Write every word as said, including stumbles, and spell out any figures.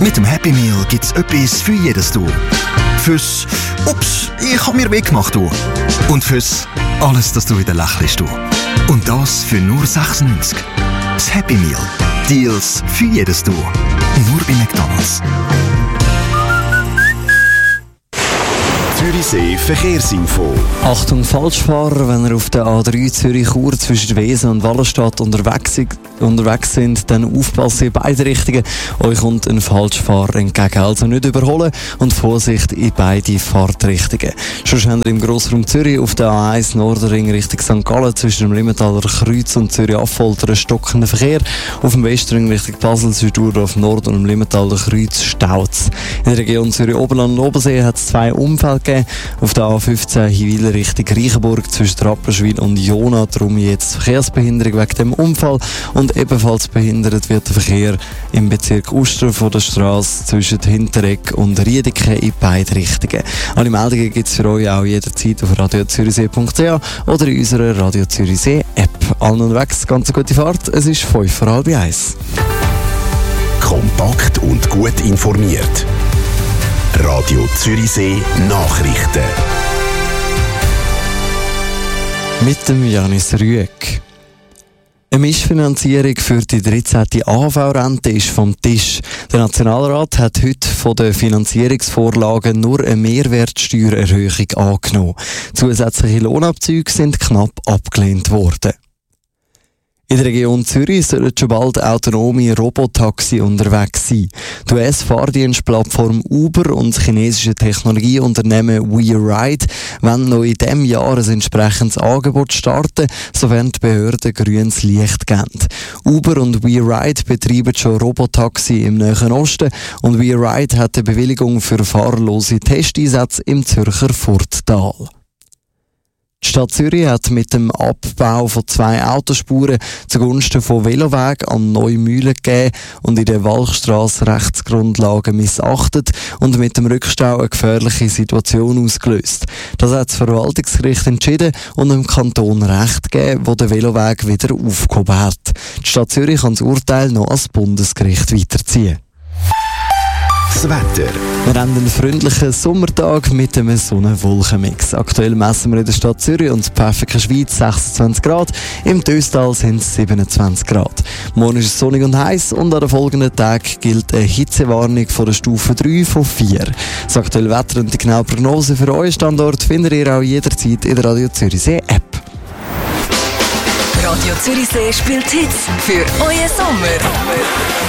Mit dem Happy Meal gibt's etwas für jedes Tour. Fürs «Ups, ich hab mir Weg gemacht» und fürs «Alles, dass du wieder lächelst» und das für nur sechsundneunzig. Das Happy Meal. Deals für jedes Tour. Nur bei McDonald's. Zürichsee Verkehrsinfo. Achtung Falschfahrer, wenn ihr auf der A drei Zürich-Chur zwischen Wesen und Wallenstadt unterwegs, unterwegs sind, dann aufpassen in beide Richtungen. Euch kommt ein Falschfahrer entgegen. Also nicht überholen und Vorsicht in beide Fahrtrichtungen. Sonst haben wir im Grossraum Zürich auf der A eins Nordring Richtung Sankt Gallen zwischen dem Limmentaler Kreuz und Zürich-Affolter einen stockenden Verkehr. Auf dem Westring Richtung Basel, Südurlaub Nord und dem Limmentaler Kreuz staut's. In der Region Zürich-Oberland und Obersee hat es zwei Unfälle gegeben. Auf der A fünfzehn Hiwil Richtung Reichenburg zwischen Rapperswil und Jona. Darum jetzt Verkehrsbehinderung wegen dem Unfall. Und ebenfalls behindert wird der Verkehr im Bezirk Uster von der Strasse zwischen Hinteregg und Riedeke in beide Richtungen. Alle Meldungen gibt es für euch auch jederzeit auf radio zürichsee punkt c h oder in unserer Radio Zürichsee App. Allen unterwegs, ganz eine gute Fahrt. Es ist fünf vor halb eins. Kompakt und gut informiert. Radio Zürichsee Nachrichten. Mit dem Janis Rüegg. Eine Mischfinanzierung für die dreizehnte A H V-Rente ist vom Tisch. Der Nationalrat hat heute von den Finanzierungsvorlagen nur eine Mehrwertsteuererhöhung angenommen. Zusätzliche Lohnabzüge sind knapp abgelehnt worden. In der Region Zürich sollen schon bald autonome Robotaxi unterwegs sein. Die U S-Fahrdienstplattform Uber und das chinesische Technologieunternehmen WeRide wollen noch in diesem Jahr ein entsprechendes Angebot starten, sofern die Behörden grünes Licht geben. Uber und WeRide betreiben schon Robotaxi im Nahen Osten und WeRide hat eine Bewilligung für fahrerlose Testeinsätze im Zürcher Furttal. Die Stadt Zürich hat mit dem Abbau von zwei Autospuren zugunsten von Veloweg an Neumühlen gegeben und in der Walchstrasse Rechtsgrundlagen missachtet und mit dem Rückstau eine gefährliche Situation ausgelöst. Das hat das Verwaltungsgericht entschieden und dem Kanton Recht gegeben, wo der Veloweg wieder aufgehoben hat. Die Stadt Zürich kann das Urteil noch ans Bundesgericht weiterziehen. Das Wetter. Wir haben einen freundlichen Sommertag mit einem Sonne-Wolken-Mix. Aktuell messen wir in der Stadt Zürich und der Pfäffiker Schweiz sechsundzwanzig Grad, im Töstal sind es siebenundzwanzig Grad. Morgen ist es sonnig und heiß und an den folgenden Tagen gilt eine Hitzewarnung von der Stufe drei von vier. Das aktuelle Wetter und die genaue Prognose für euren Standort findet ihr auch jederzeit in der Radio Zürichsee App. Radio Zürichsee spielt Hits für euren Sommer.